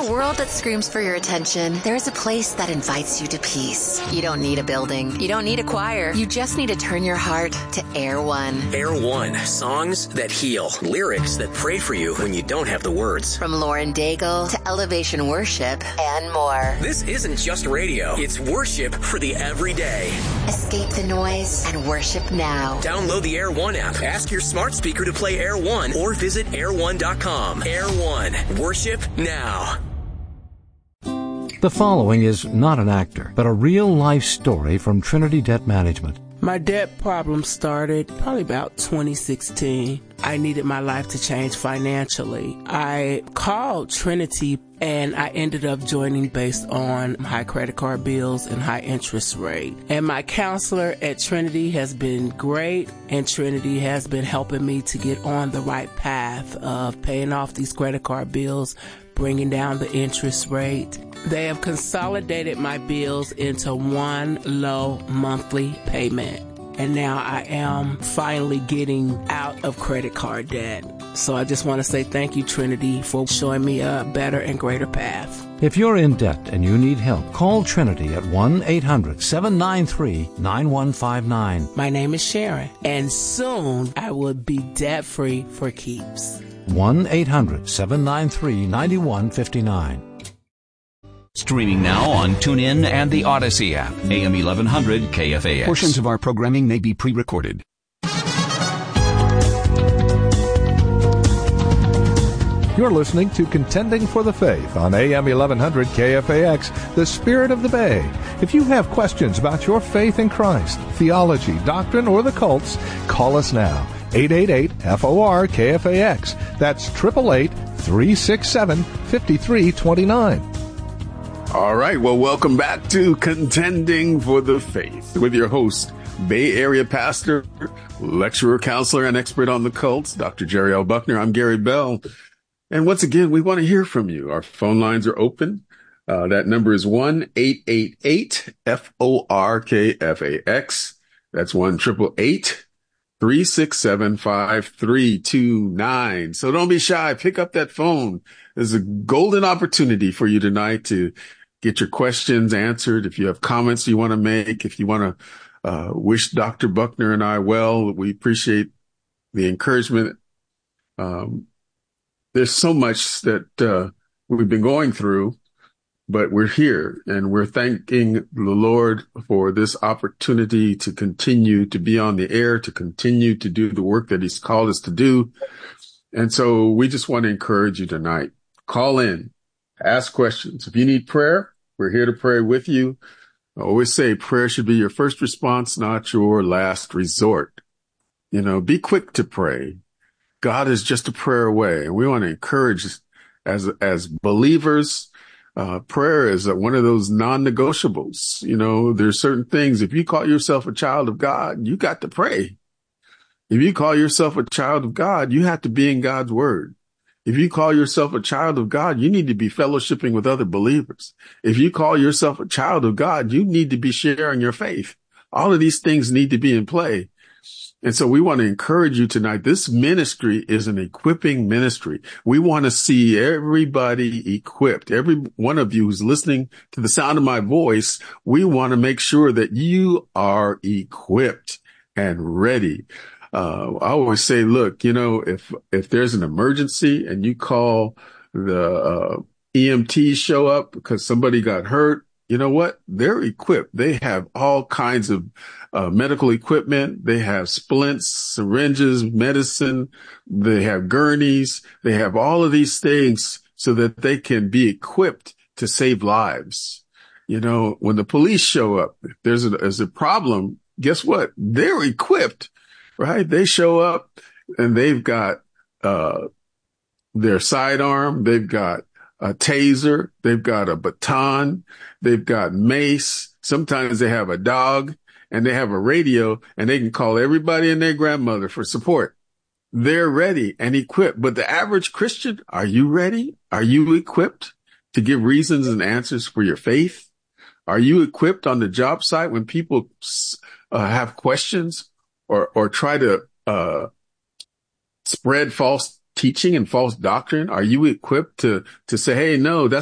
a world that screams for your attention, there is a place that invites you to peace. You don't need a building. You don't need a choir. You just need to turn your heart to Air One. Air One. Songs that heal. Lyrics that pray for you when you don't have the words. From Lauren Daigle to Elevation Worship and more. This isn't just radio. It's worship for the everyday. Escape the noise and worship now. Download the Air One app. Ask your smart speaker to play Air One or visit air1.com. Air One. Worship now. The following is not an actor, but a real-life story from Trinity Debt Management. My debt problem started probably about 2016. I needed my life to change financially. I called Trinity and I ended up joining based on high credit card bills and high interest rate. And my counselor at Trinity has been great, and Trinity has been helping me to get on the right path of paying off these credit card bills, bringing down the interest rate. They have consolidated my bills into one low monthly payment. And now I am finally getting out of credit card debt. So I just want to say thank you, Trinity, for showing me a better and greater path. If you're in debt and you need help, call Trinity at 1-800-793-9159. My name is Sharon, and soon I will be debt-free for keeps. 1-800-793-9159. Streaming now on TuneIn and the Odyssey app. AM 1100 KFAX. Portions of our programming may be pre-recorded. You're listening to Contending for the Faith on AM 1100 KFAX, the Spirit of the Bay. If you have questions about your faith in Christ, theology, doctrine, or the cults, call us now. 888-FOR-KFAX. That's 888-367-5329. All right. Well, welcome back to Contending for the Faith with your host, Bay Area pastor, lecturer, counselor, and expert on the cults, Dr. Jerry L. Buckner. I'm Gary Bell. And once again, we want to hear from you. Our phone lines are open. That number is 1-888-FOR-KFAX. That's 1-888-367-5329. So don't be shy. Pick up that phone. There's a golden opportunity for you tonight to get your questions answered. If you have comments you want to make, if you want to wish Dr. Buckner and I well, we appreciate the encouragement. There's so much that we've been going through, but we're here and we're thanking the Lord for this opportunity to continue to be on the air, to continue to do the work that He's called us to do. And so we just want to encourage you tonight. Call in, ask questions. If you need prayer, we're here to pray with you. I always say prayer should be your first response, not your last resort. You know, be quick to pray. God is just a prayer away. And we want to encourage as believers, prayer is one of those non-negotiables. You know, there's certain things. If you call yourself a child of God, you got to pray. If you call yourself a child of God, you have to be in God's word. If you call yourself a child of God, you need to be fellowshipping with other believers. If you call yourself a child of God, you need to be sharing your faith. All of these things need to be in play. And so we want to encourage you tonight. This ministry is an equipping ministry. We want to see everybody equipped. Every one of you who's listening to the sound of my voice, we want to make sure that you are equipped and ready. I always say, look, you know, if there's an emergency and you call the EMT show up because somebody got hurt, you know what? They're equipped. They have all kinds of medical equipment. They have splints, syringes, medicine. They have gurneys. They have all of these things so that they can be equipped to save lives. You know, when the police show up, if there's a problem, guess what? They're equipped. Right? They show up and they've got their sidearm. They've got a taser. They've got a baton. They've got mace. Sometimes they have a dog and they have a radio and they can call everybody and their grandmother for support. They're ready and equipped. But the average Christian, are you ready? Are you equipped to give reasons and answers for your faith? Are you equipped on the job site when people have questions? Or try to spread false teaching and false doctrine? Are you equipped to say, hey, no, that's